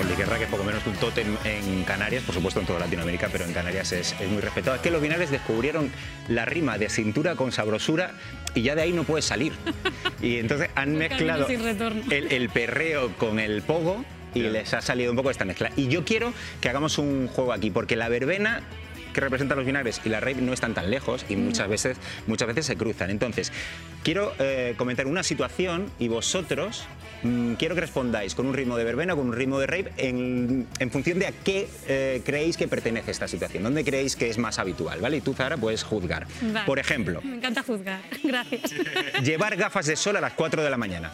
el Diquerra, que es poco menos que un tótem en Canarias, por supuesto en toda Latinoamérica, pero en Canarias es muy respetado. Es que los vinagres descubrieron la rima de cintura con sabrosura y ya de ahí no puedes salir. Y entonces han mezclado el perreo con el pogo y les ha salido un poco esta mezcla. Y yo quiero que hagamos un juego aquí, porque la verbena que representan los vinagres y la rave no están tan lejos y muchas veces se cruzan. Entonces, quiero comentar una situación y vosotros quiero que respondáis con un ritmo de verbena o con un ritmo de rave en función de a qué creéis que pertenece esta situación, dónde creéis que es más habitual, ¿vale? Y tú, Zahara, puedes juzgar. Vale. Por ejemplo... Me encanta juzgar, gracias. Llevar gafas de sol a las 4 de la mañana.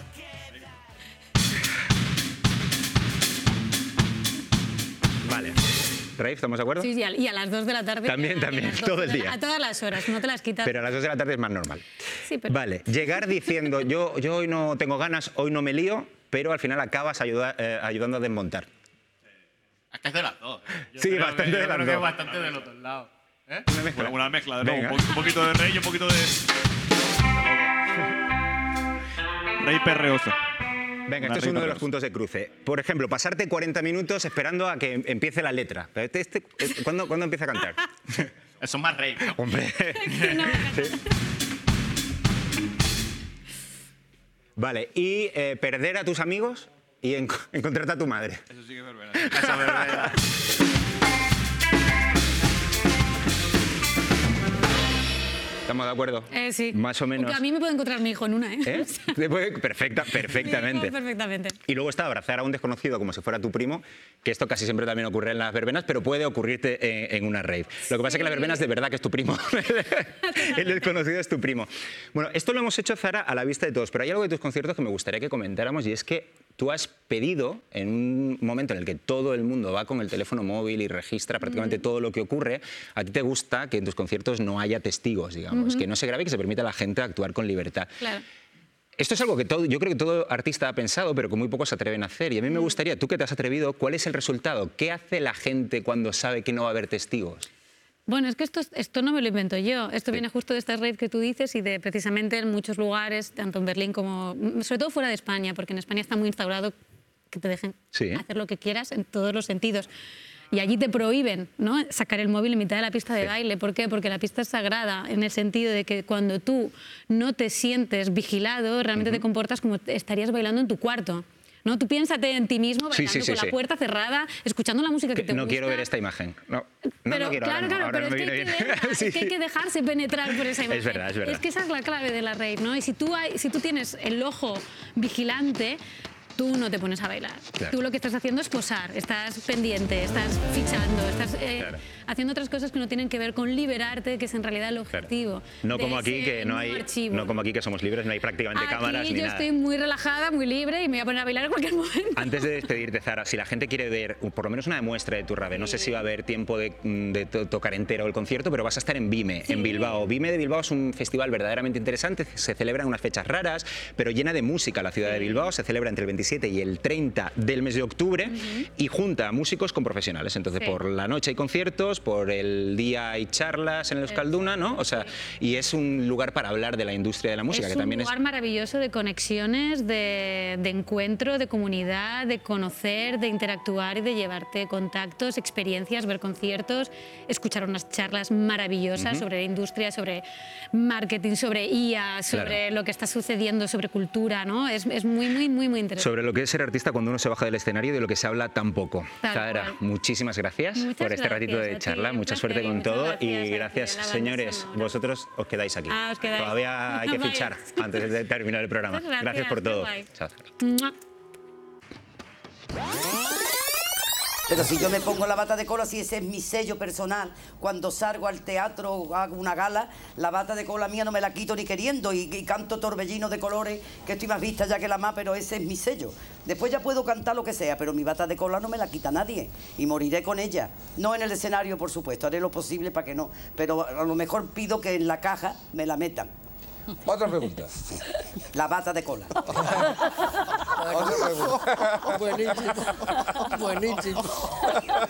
Vale. Rafe, ¿estamos de acuerdo? Sí, y a las 2 de la tarde. También, todo el día. A todas las horas, no te las quitas. Pero a las 2 de la tarde es más normal. Sí, pero... Vale, llegar diciendo, yo hoy no tengo ganas, hoy no me lío, pero al final acabas ayudando a desmontar. Es que es de las dos. Sí, bastante de las dos. Creo que es bastante de los dos lados. ¿Eh? Una mezcla. Una mezcla, de nuevo. Venga. Un poquito de rey y un poquito de... Rey perreoso. Venga, este es uno de los puntos de cruce. Por ejemplo, pasarte 40 minutos esperando a que empiece la letra. Pero ¿cuándo empieza a cantar? Eso es más rey. Hombre. Vale, y perder a tus amigos y encontrarte a tu madre. Eso sí que es verbena. Eso es verbena. ¿Estamos de acuerdo? Sí. Más o menos. Aunque a mí me puede encontrar mi hijo en una, ¿eh? Perfectamente. Perfectamente. Y luego está abrazar a un desconocido como si fuera tu primo, que esto casi siempre también ocurre en las verbenas, pero puede ocurrirte en una rave. Lo que pasa es que la verbena es de verdad que es tu primo. El desconocido es tu primo. Bueno, esto lo hemos hecho, Zahara, a la vista de todos, pero hay algo de tus conciertos que me gustaría que comentáramos y es que tú has pedido, en un momento en el que todo el mundo va con el teléfono móvil y registra prácticamente todo lo que ocurre, a ti te gusta que en tus conciertos no haya testigos, digamos, que no se grabe y que se permita a la gente actuar con libertad. Claro. Esto es algo que yo creo que todo artista ha pensado, pero que muy pocos se atreven a hacer. Y a mí me gustaría, tú que te has atrevido, ¿cuál es el resultado? ¿Qué hace la gente cuando sabe que no va a haber testigos? Bueno, es que esto no me lo invento yo. Esto viene justo de esta red que tú dices y de precisamente en muchos lugares, tanto en Berlín como, sobre todo fuera de España, porque en España está muy instaurado que te dejen hacer lo que quieras en todos los sentidos. Y allí te prohíben, ¿no?, sacar el móvil en mitad de la pista de baile. ¿Por qué? Porque la pista es sagrada, en el sentido de que cuando tú no te sientes vigilado, realmente te comportas como estarías bailando en tu cuarto. ¿No? Tú piénsate en ti mismo bailando con la puerta cerrada, escuchando la música que te gusta. No quiero ver esta imagen. No quiero. Claro, pero es que hay que dejarse penetrar por esa imagen. Es verdad. Es que esa es la clave de la rave, ¿no? Y si tú tienes el ojo vigilante, tú no te pones a bailar. Claro. Tú lo que estás haciendo es posar, estás pendiente, estás fichando, estás haciendo otras cosas que no tienen que ver con liberarte, que es en realidad el objetivo. No como aquí que no como aquí que somos libres, no hay prácticamente cámaras ni nada. Yo estoy muy relajada, muy libre y me voy a poner a bailar en cualquier momento. Antes de despedirte, Zahara, si la gente quiere ver por lo menos una muestra de tu rave, no sé si va a haber tiempo de tocar entero el concierto, pero vas a estar en Vime, en Bilbao. Vime de Bilbao es un festival verdaderamente interesante, se celebra en unas fechas raras, pero llena de música la ciudad de Bilbao, se celebra entre el 27 y el 30 del mes de octubre y junta a músicos con profesionales. Entonces, por la noche hay conciertos, por el día hay charlas en el Euskalduna, ¿no? O sea, y es un lugar para hablar de la industria de la música, que también es un lugar maravilloso de conexiones, de encuentro, de comunidad, de conocer, de interactuar y de llevarte contactos, experiencias, ver conciertos, escuchar unas charlas maravillosas sobre la industria, sobre marketing, sobre IA, sobre lo que está sucediendo, sobre cultura, ¿no? Es muy interesante. Sobre lo que es ser artista cuando uno se baja del escenario y de lo que se habla tan poco. Zahara, muchísimas gracias por este ratito de charla, mucha suerte con todo y gracias, señores, vosotros os quedáis aquí. Os quedáis. Todavía hay que fichar antes de terminar el programa. Gracias por todo. Chao. Pero si yo me pongo la bata de cola, si ese es mi sello personal, cuando salgo al teatro o hago una gala, la bata de cola mía no me la quito ni queriendo y canto torbellino de colores, que estoy más vista ya que la más, pero ese es mi sello. Después ya puedo cantar lo que sea, pero mi bata de cola no me la quita nadie y moriré con ella. No en el escenario, por supuesto, haré lo posible para que no, pero a lo mejor pido que en la caja me la metan. Otra pregunta. La bata de cola. Otra pregunta. Buenísimo.